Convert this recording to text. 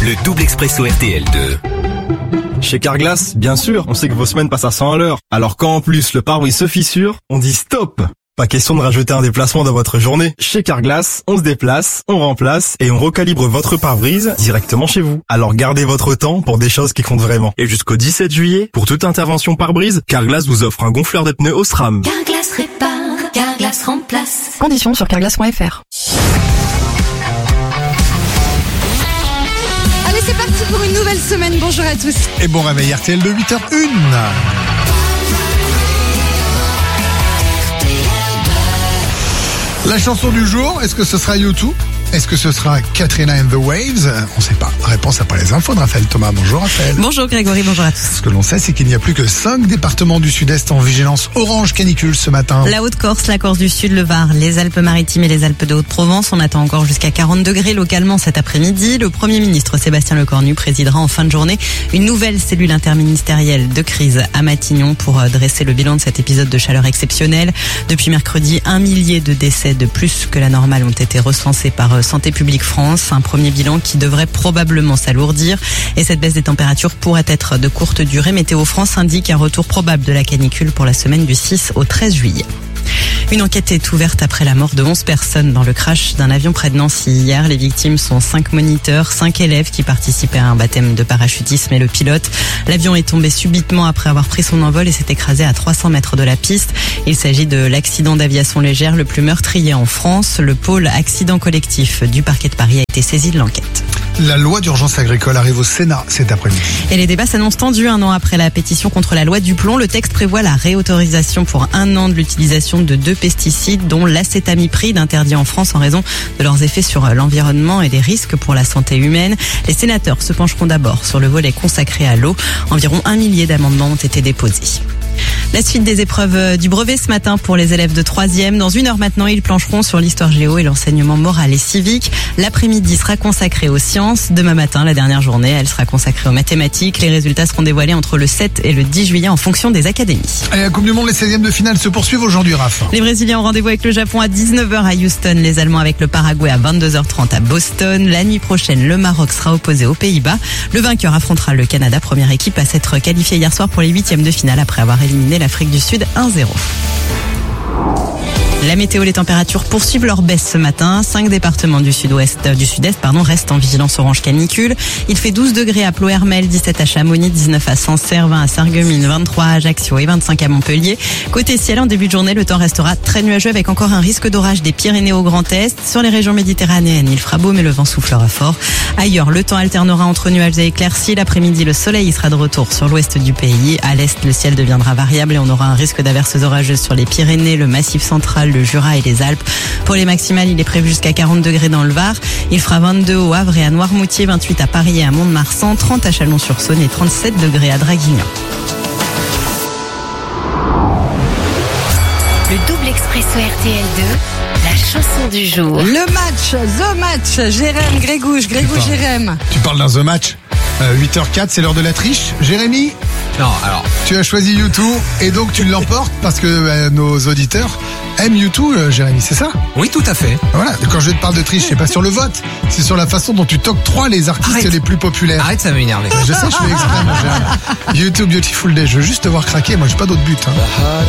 le double expresso RTL de... Chez Carglass, bien sûr, on sait que vos semaines passent à 100 à l'heure. Alors quand en plus le pare-brise se fissure, on dit stop. Pas question de rajouter un déplacement dans votre journée. Chez Carglass, on se déplace, on remplace et on recalibre votre pare-brise directement chez vous. Alors gardez votre temps pour des choses qui comptent vraiment. Et jusqu'au 17 juillet, pour toute intervention pare-brise, Carglass vous offre un gonfleur de pneus Osram. Carglass répare, Carglass remplace. Conditions sur carglass.fr. Allez, c'est parti pour une nouvelle semaine. Bonjour à tous. Et bon réveil RTL de 8h01. La chanson du jour, est-ce que ce sera U2 ? Est-ce que ce sera Katrina and the Waves ? On sait pas. Réponse après les infos de Raphaël Thomas. Bonjour Raphaël. Bonjour Grégory, bonjour à tous. Ce que l'on sait, c'est qu'il n'y a plus que 5 départements du Sud-Est en vigilance orange canicule ce matin. La Haute-Corse, la Corse du Sud, le Var, les Alpes-Maritimes et les Alpes de Haute-Provence. On attend encore jusqu'à 40 degrés localement cet après-midi. Le Premier ministre Sébastien Lecornu présidera en fin de journée une nouvelle cellule interministérielle de crise à Matignon pour dresser le bilan de cet épisode de chaleur exceptionnelle. Depuis mercredi, 1 millier de décès de plus que la normale ont été recensés par Santé publique France. Un premier bilan qui devrait probablement s'alourdir. Et cette baisse des températures pourrait être de courte durée. Météo France indique un retour probable de la canicule pour la semaine du 6 au 13 juillet. Une enquête est ouverte après la mort de 11 personnes dans le crash d'un avion près de Nancy hier. Les victimes sont 5 moniteurs, 5 élèves qui participaient à un baptême de parachutisme et le pilote. L'avion est tombé subitement après avoir pris son envol et s'est écrasé à 300 mètres de la piste. Il s'agit de l'accident d'aviation légère le plus meurtrier en France. Le pôle accident collectif du parquet de Paris a été saisi de l'enquête. La loi d'urgence agricole arrive au Sénat cet après-midi. Et les débats s'annoncent tendus 1 an après la pétition contre la loi Duplon. Le texte prévoit la réautorisation pour 1 an de l'utilisation de 2 pesticides, dont l'acétamipride, interdit en France en raison de leurs effets sur l'environnement et des risques pour la santé humaine. Les sénateurs se pencheront d'abord sur le volet consacré à l'eau. Environ 1 millier d'amendements ont été déposés. La suite des épreuves du brevet ce matin pour les élèves de 3e. Dans 1 heure maintenant, ils plancheront sur l'histoire géo et l'enseignement moral et civique. L'après-midi sera consacré aux sciences. Demain matin, la dernière journée, elle sera consacrée aux mathématiques. Les résultats seront dévoilés entre le 7 et le 10 juillet en fonction des académies. Allez, la Coupe du Monde, les 16e de finale se poursuivent aujourd'hui, Raph. Les Brésiliens ont rendez-vous avec le Japon à 19h à Houston. Les Allemands avec le Paraguay à 22h30 à Boston. La nuit prochaine, le Maroc sera opposé aux Pays-Bas. Le vainqueur affrontera le Canada, première équipe à s'être qualifiée hier soir pour les 8e de finale après avoir éliminé l'Afrique du Sud 1-0. La météo, les températures poursuivent leur baisse ce matin. 5 départements du sud-est restent en vigilance orange canicule. Il fait 12 degrés à Ploërmel, 17 à Chamonix, 19 à Sancerre, 20 à Sarreguemines, 23 à Ajaccio et 25 à Montpellier. Côté ciel, en début de journée, le temps restera très nuageux avec encore un risque d'orage des Pyrénées au Grand Est. Sur les régions méditerranéennes, il fera beau mais le vent soufflera fort. Ailleurs, le temps alternera entre nuages et éclaircies. L'après-midi, le soleil sera de retour sur l'ouest du pays. À l'est, le ciel deviendra variable et on aura un risque d'averses orageuses sur les Pyrénées, le Massif central, le Jura et les Alpes. Pour les maximales, il est prévu jusqu'à 40 degrés dans le Var. Il fera 22 au Havre et à Noirmoutier, 28 à Paris et à Mont-de-Marsan, 30 à Chalon-sur-Saône et 37 degrés à Draguignan. Le double expresso RTL 2, la chanson du jour. Le match, The Match. Jérém, Grégouche, Jérém. Tu parles d'un The Match. 8h04, c'est l'heure de la triche. Jérémy ? Non, alors... Tu as choisi U2 et donc tu l'emportes parce que nos auditeurs aiment U2, Jérémy, c'est ça ? Oui, tout à fait. Voilà, quand je te parle de triche, c'est pas sur le vote, c'est sur la façon dont tu t'octroies les artistes les plus populaires. Arrête, ça m'énerve. Je sais, je fais exprès, mon Jérémy. U2 Beautiful Day, je veux juste te voir craquer, moi j'ai pas d'autre but.